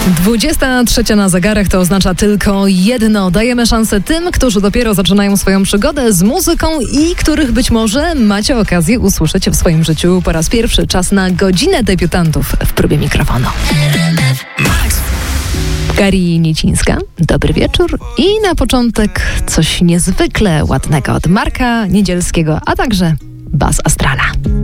23 na zegarach to oznacza tylko jedno. Dajemy szansę tym, którzy dopiero zaczynają swoją przygodę z muzyką i których być może macie okazję usłyszeć w swoim życiu po raz pierwszy. Czas na godzinę debiutantów w próbie mikrofonu. Gari Niecińska, dobry wieczór i na początek coś niezwykle ładnego od Marka Niedzielskiego, a także Bas Astrala.